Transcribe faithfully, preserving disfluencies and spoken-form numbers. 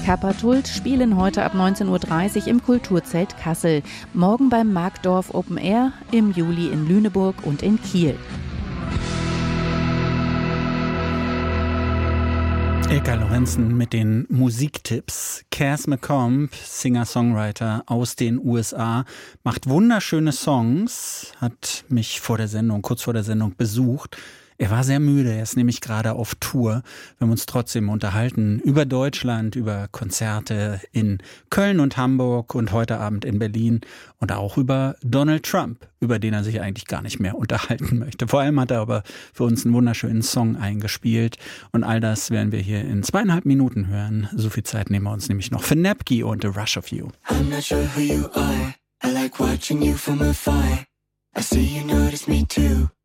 Kappatult spielen heute ab neunzehn Uhr dreißig im Kulturzelt Kassel. Morgen beim Markdorf Open Air, im Juli in Lüneburg und in Kiel. Ilka Lorenzen mit den Musiktipps. Cass McComb, Singer-Songwriter aus den U S A, macht wunderschöne Songs, hat mich vor der Sendung, kurz vor der Sendung besucht. Er war sehr müde, er ist nämlich gerade auf Tour. Wir haben uns trotzdem unterhalten über Deutschland, über Konzerte in Köln und Hamburg und heute Abend in Berlin und auch über Donald Trump, über den er sich eigentlich gar nicht mehr unterhalten möchte. Vor allem hat er aber für uns einen wunderschönen Song eingespielt und all das werden wir hier in zweieinhalb Minuten hören. So viel Zeit nehmen wir uns nämlich noch für Nepki und The Rush of You. I'm not sure who you are. I like watching you from afar. I see you notice me too.